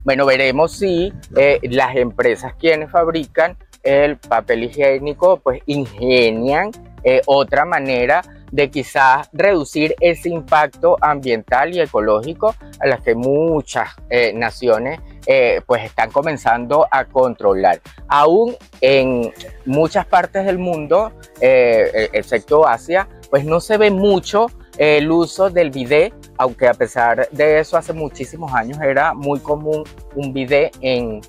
Bueno, veremos si las empresas quienes fabrican el papel higiénico pues ingenian otra manera de quizás reducir ese impacto ambiental y ecológico a las que muchas naciones pues están comenzando a controlar. Aún en muchas partes del mundo, excepto Asia, pues no se ve mucho el uso del bidet, aunque a pesar de eso hace muchísimos años era muy común un bidet en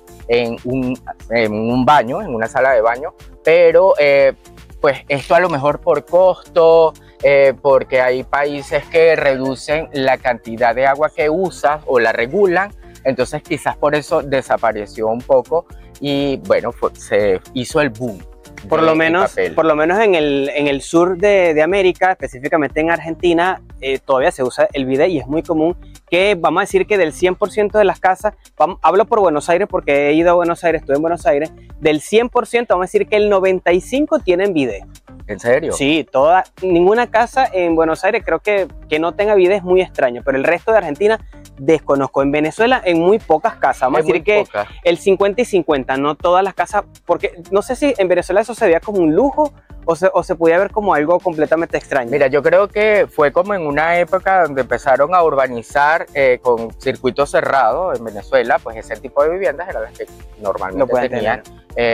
un baño, en una sala de baño, pero pues esto a lo mejor por costo, porque hay países que reducen la cantidad de agua que usas o la regulan, entonces quizás por eso desapareció un poco y bueno, se hizo el boom. Por lo menos en el sur de América, específicamente en Argentina, todavía se usa el bidet y es muy común que, vamos a decir que del 100% de las casas, hablo por Buenos Aires porque he ido a Buenos Aires, estuve en Buenos Aires, del 100% vamos a decir que el 95% tienen bidet. ¿En serio? Sí, ninguna casa en Buenos Aires creo que no tenga bidet es muy extraño, pero el resto de Argentina desconozco. En Venezuela en muy pocas casas, vamos a decir que el 50 y 50, no todas las casas, porque no sé si en Venezuela eso se veía como un lujo o se podía ver como algo completamente extraño. Mira, yo creo que fue como en una época donde empezaron a urbanizar con circuitos cerrados en Venezuela, pues ese tipo de viviendas eran las que normalmente tenían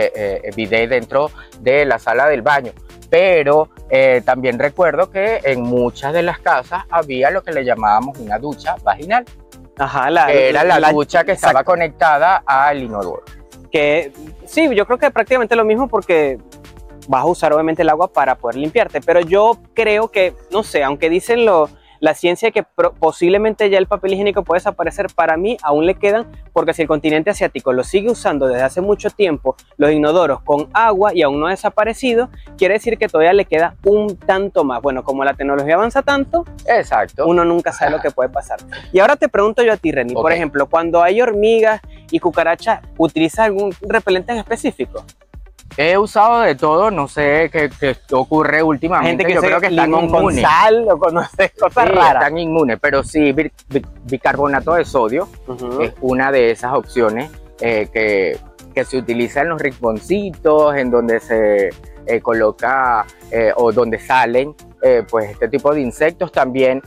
bidet dentro de la sala del baño. Pero también recuerdo que en muchas de las casas había lo que le llamábamos una ducha vaginal. Ajá, que era la ducha que estaba conectada al inodoro. Que sí, yo creo que prácticamente lo mismo porque vas a usar obviamente el agua para poder limpiarte, pero yo creo que, no sé, aunque dicen la ciencia que posiblemente ya el papel higiénico puede desaparecer, para mí aún le quedan, porque si el continente asiático lo sigue usando desde hace mucho tiempo, los inodoros con agua y aún no ha desaparecido, quiere decir que todavía le queda un tanto más. Bueno, como la tecnología avanza tanto, exacto, uno nunca sabe lo que puede pasar. Y ahora te pregunto yo a ti, Reni, por ejemplo, cuando hay hormigas y cucarachas, ¿utilizas algún repelente en específico? He usado de todo, no sé qué ocurre últimamente. Gente que yo creo que están inmunes. Con sal o con, no sé, cosas raras. Están inmunes, pero sí, bicarbonato de sodio es una de esas opciones que se utiliza en los rinconcitos, en donde se coloca o donde salen pues este tipo de insectos. También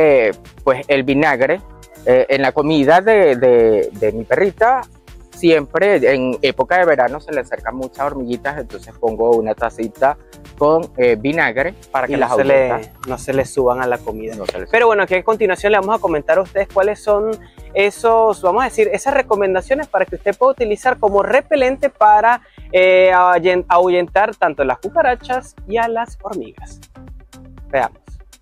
pues el vinagre en la comida de mi perrita. Siempre en época de verano se le acercan muchas hormiguitas, entonces pongo una tacita con vinagre para que no se les suban a la comida. Pero bueno, aquí a continuación le vamos a comentar a ustedes cuáles son esos, vamos a decir, esas recomendaciones para que usted pueda utilizar como repelente para ahuyentar tanto a las cucarachas y a las hormigas. Veamos.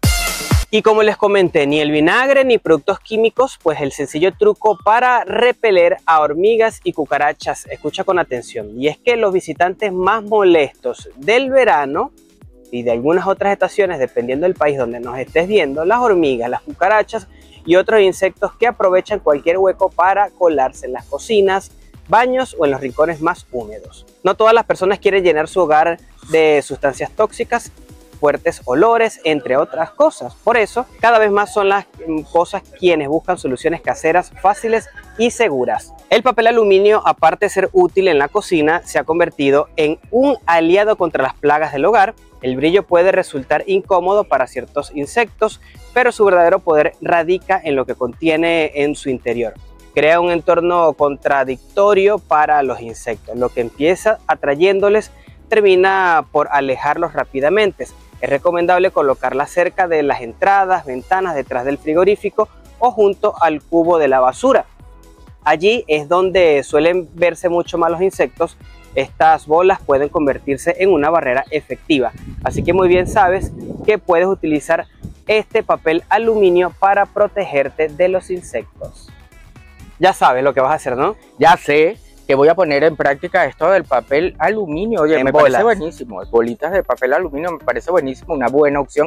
Y como les comenté, ni el vinagre ni productos químicos, pues el sencillo truco para repeler a hormigas y cucarachas, escucha con atención, y es que los visitantes más molestos del verano y de algunas otras estaciones, dependiendo del país donde nos estés viendo, las hormigas, las cucarachas y otros insectos que aprovechan cualquier hueco para colarse en las cocinas, baños o en los rincones más húmedos. No todas las personas quieren llenar su hogar de sustancias tóxicas, fuertes olores, entre otras cosas. Por eso, cada vez más son las cosas quienes buscan soluciones caseras fáciles y seguras. El papel aluminio, aparte de ser útil en la cocina, se ha convertido en un aliado contra las plagas del hogar. El brillo puede resultar incómodo para ciertos insectos, pero su verdadero poder radica en lo que contiene en su interior. Crea un entorno contradictorio para los insectos. Lo que empieza atrayéndoles termina por alejarlos rápidamente. Es recomendable colocarla cerca de las entradas, ventanas, detrás del frigorífico o junto al cubo de la basura. Allí es donde suelen verse mucho más los insectos. Estas bolas pueden convertirse en una barrera efectiva. Así que muy bien sabes que puedes utilizar este papel aluminio para protegerte de los insectos. Ya sabes lo que vas a hacer, ¿no? Ya sé que voy a poner en práctica esto del papel aluminio. Oye, me parece buenísimo. Bolitas de papel aluminio me parece buenísimo, una buena opción.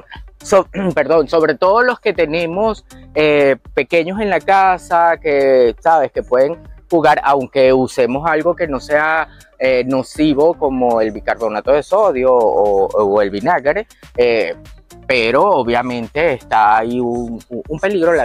Sobre todo los que tenemos pequeños en la casa, que sabes que pueden jugar, aunque usemos algo que no sea nocivo como el bicarbonato de sodio o el vinagre, pero obviamente está ahí un peligro